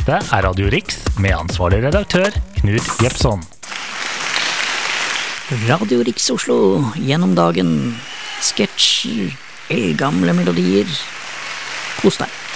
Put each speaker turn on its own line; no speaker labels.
Dette Radio Rix med ansvarlig redaktør Knut Jepson.
Radio Rix Oslo, gjennom dagen, sketsjer, eldgamle melodier. Kos deg.